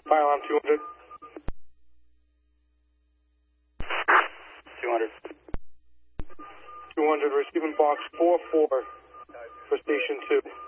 Fire alarm 200. 200. 200, receiving box 44 for station 2.